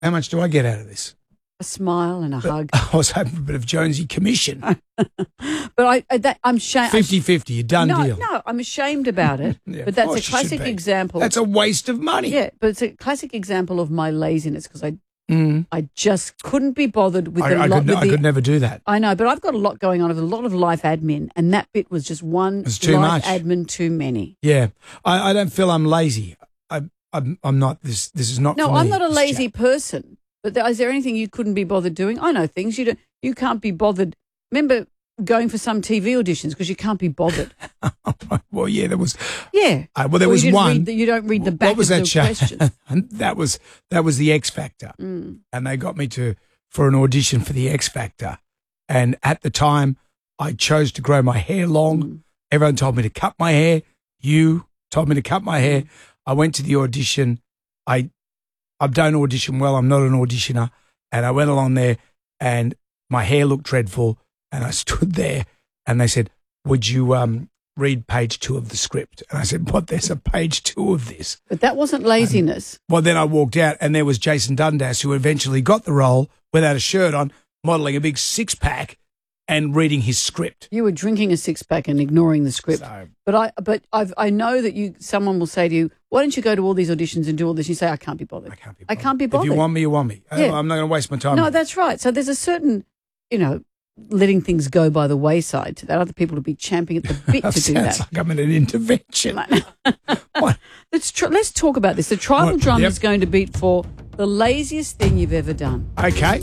How much do I get out of this? A smile and a hug. I was hoping for a bit of Jonesy commission. But I'm ashamed. 50-50, a done deal. No, I'm ashamed about it. Yeah, but that's of a course you should classic be. example. That's a waste of money. Yeah, but it's a classic example of my laziness because I just couldn't be bothered with I could never do that. I know, but I've got a lot going on. I have a lot of life admin, and that bit was just one too life much. admin too many. Yeah, I don't feel I'm lazy. I'm not. This is not. No, for me, I'm not a this lazy chat. person. But is there anything you couldn't be bothered doing? I know things you can't be bothered. Remember going for some TV auditions because you can't be bothered. Well, yeah, there was. Yeah. Well, there was one. You don't read the back what was of that the show? question. And that was the X Factor, and they got me for an audition for the X Factor, and at the time I chose to grow my hair long. Everyone told me to cut my hair. You told me to cut my hair. I went to the audition. I don't audition well. I'm not an auditioner, and I went along there, and my hair looked dreadful, and I stood there, and they said, "Would you read page 2 of the script?" And I said, "What? There's a page 2 of this?" But that wasn't laziness. Well, then I walked out, and there was Jason Dundas, who eventually got the role without a shirt on, modelling a big 6-pack and reading his script. You were drinking a 6-pack and ignoring the script. So, But I know that someone will say to you, "Why don't you go to all these auditions and do all this?" You say, "I can't be bothered. I can't be I bothered. can't be bothered." If you want me, you want me. Yeah. I'm not going to waste my time. No, that's right. So there's a certain, letting things go by the wayside to that. Other people to be champing at the bit to do that. Sounds like I'm in an intervention. What? Let's talk about this. The tribal What? drum Yep. is going to beat for the laziest thing you've ever done. Okay.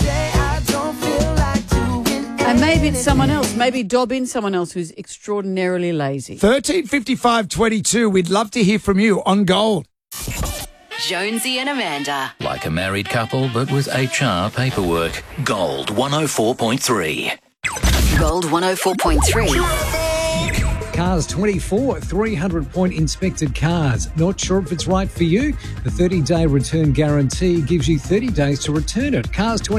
And maybe it's someone else. Maybe dob in someone else who's extraordinarily lazy. 135522. We'd love to hear from you on Gold. Jonesy and Amanda. Like a married couple, but with HR paperwork. Gold 104.3. Gold 104.3. Cars 24, 300-point inspected cars. Not sure if it's right for you? The 30-day return guarantee gives you 30 days to return it.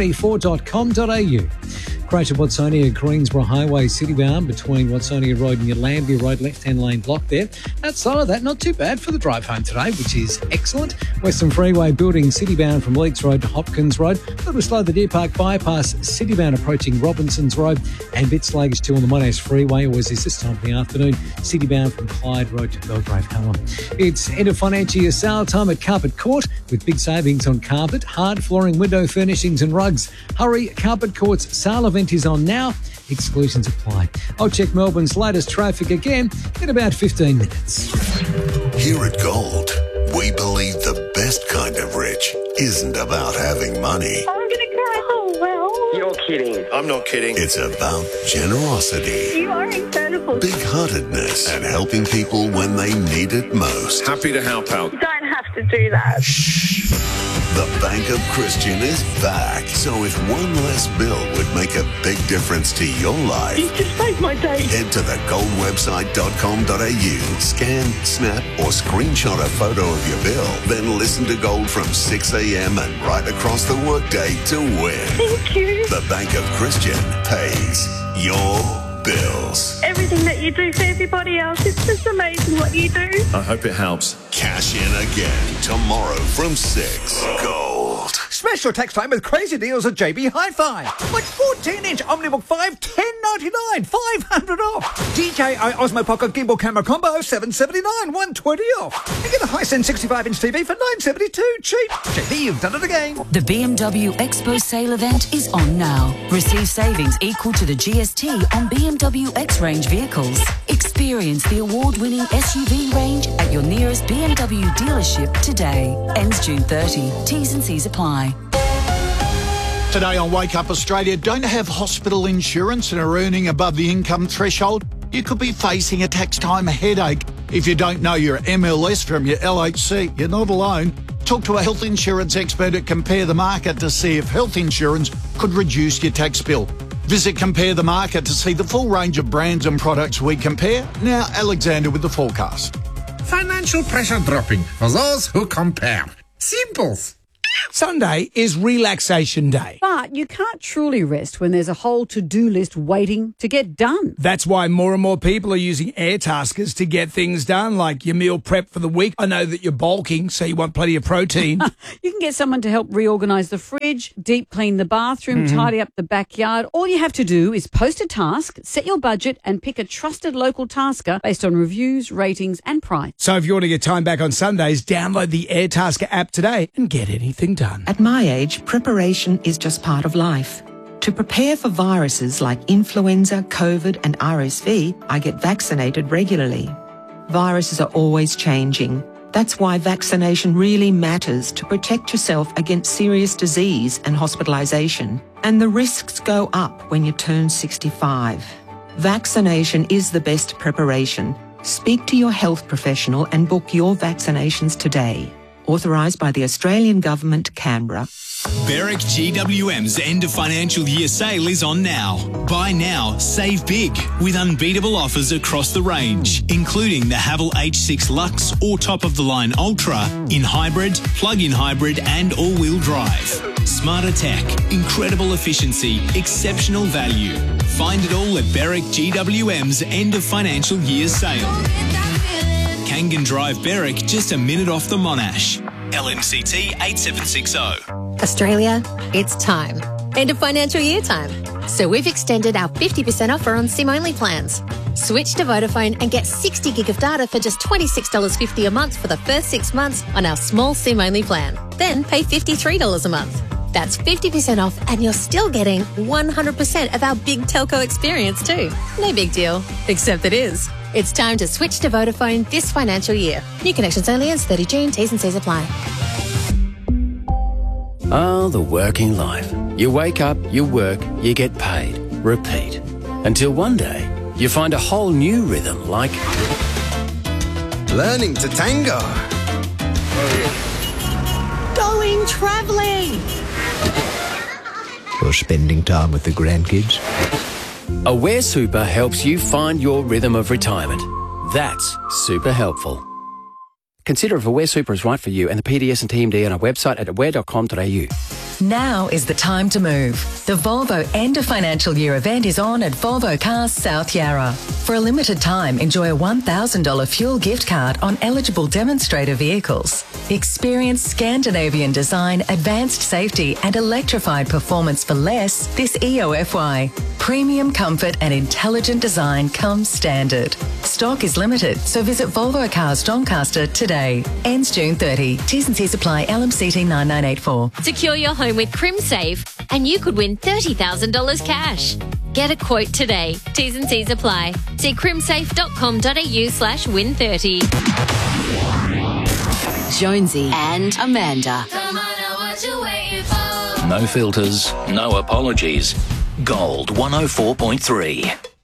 Cars24.com.au. Crash at Watsonia, Greensboro Highway, citybound between Watsonia Road and your Lambie Road, left-hand lane block there. Outside of that, not too bad for the drive home today, which is excellent. Western Freeway building citybound from Leeks Road to Hopkins Road. A little slow the Deer Park bypass, citybound approaching Robinson's Road, and a bit sluggish too on the Monash Freeway, always is this time of the afternoon. Citybound from Clyde Road to Belgrave Hallam. It's end of financial year sale time at Carpet Court with big savings on carpet, hard flooring, window furnishings and rugs. Hurry, Carpet Court's sale event is on now. Exclusions apply. I'll check Melbourne's latest traffic again in about 15 minutes. Here at Gold, we believe the best kind of rich isn't about having money. I'm going to cry. Oh, well. You're kidding. I'm not kidding. It's about generosity, You are incredible. big-heartedness, and helping people when they need it most. Happy to help out. You don't have to do that. The Bank of Christian is back. So if one less bill would make a big difference to your life, You just made my day. head to thegoldwebsite.com.au, scan, snap, or screenshot a photo of your bill, then listen to Gold from 6 a.m. and right across the workday to win. Thank you. The Bank of Christian pays your bills. Everything that you do for everybody else, it's just amazing what you do. I hope it helps. Cash in again tomorrow from 6. Gold. Special tax time with crazy deals at JB Hi-Fi. Like 14-inch Omnibook 5, $10.99, 500 off. DJI Osmo Pocket Gimbal Camera Combo, $779, 120 off. And get a Hisense 65-inch TV for $972, cheap. JB, you've done it again. The BMW Expo sale event is on now. Receive savings equal to the GST on BMW X-Range vehicles. Experience the award-winning SUV range at your nearest BMW dealership today. Ends June 30. T's and C's apply. Today on Wake Up Australia, don't have hospital insurance and are earning above the income threshold? You could be facing a tax time headache. If you don't know your MLS from your LHC, you're not alone. Talk to a health insurance expert at Compare the Market to see if health insurance could reduce your tax bill. Visit Compare the Market to see the full range of brands and products we compare. Now, Alexander with the forecast. Financial pressure dropping for those who compare. Simples. Sunday is relaxation day. But you can't truly rest when there's a whole to-do list waiting to get done. That's why more and more people are using Airtaskers to get things done, like your meal prep for the week. I know that you're bulking, so you want plenty of protein. You can get someone to help reorganise the fridge, deep clean the bathroom, tidy up the backyard. All you have to do is post a task, set your budget, and pick a trusted local tasker based on reviews, ratings, and price. So if you want to get time back on Sundays, download the Airtasker app today and get anything done. At my age, preparation is just part of life. To prepare for viruses like influenza, COVID, and RSV, I get vaccinated regularly. Viruses are always changing. That's why vaccination really matters to protect yourself against serious disease and hospitalisation. And the risks go up when you turn 65. Vaccination is the best preparation. Speak to your health professional and book your vaccinations today. Authorised by the Australian Government, Canberra. Berwick GWM's end of financial year sale is on now. Buy now, save big with unbeatable offers across the range, including the Haval H6 Lux or top-of-the-line Ultra in hybrid, plug-in hybrid and all-wheel drive. Smarter tech, incredible efficiency, exceptional value. Find it all at Berwick GWM's end of financial year sale. Kangan Drive, Berwick, just a minute off the Monash. LMCT 8760. Australia, it's time. End of financial year time. So we've extended our 50% offer on SIM-only plans. Switch to Vodafone and get 60 gig of data for just $26.50 a month for the first 6 months on our small SIM-only plan. Then pay $53 a month. That's 50% off and you're still getting 100% of our big telco experience too. No big deal, except it is. It's time to switch to Vodafone this financial year. New connections only as 30 June. T's and C's apply. Ah, the working life. You wake up, you work, you get paid. Repeat. Until one day, you find a whole new rhythm like... learning to tango. Going travelling. Or spending time with the grandkids. Aware Super helps you find your rhythm of retirement. That's super helpful. Consider if Aware Super is right for you and the PDS and TMD on our website at aware.com.au. Now is the time to move. The Volvo End of Financial Year event is on at Volvo Cars South Yarra. For a limited time, enjoy a $1,000 fuel gift card on eligible demonstrator vehicles. Experience Scandinavian design, advanced safety and electrified performance for less this EOFY. Premium comfort and intelligent design comes standard. Stock is limited, so visit Volvo Cars Doncaster today. Ends June 30. T's and C's apply. LMCT 9984. Secure your home with CrimSave and you could win $30,000 cash. Get a quote today. T's and C's apply. See crimsafe.com.au/win30. Jonesy and Amanda. No filters, no apologies. Gold 104.3.